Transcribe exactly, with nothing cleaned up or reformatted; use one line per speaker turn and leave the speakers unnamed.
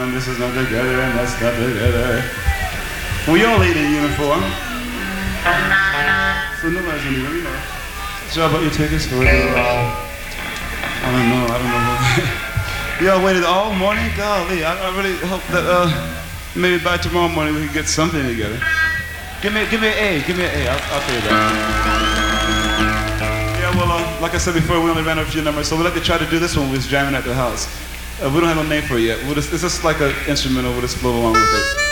and this is not together, and that's not together. We all ain't in uniform. So nobody's gonna even, you know. So about your tickets for the, uh, I don't know, I don't know. Y'all waited all morning? Golly, I, I really hope that uh, maybe by tomorrow morning we can get something together. Give me, give me an A, give me an A, I'll, I'll pay you that. Yeah, well, uh, like I said before, we only ran over a few numbers, so we'd like to try to do this one when we was jamming at the house. Uh, we don't have a name for it yet. We'll just, it's just like an instrumental, we'll just flow along with it.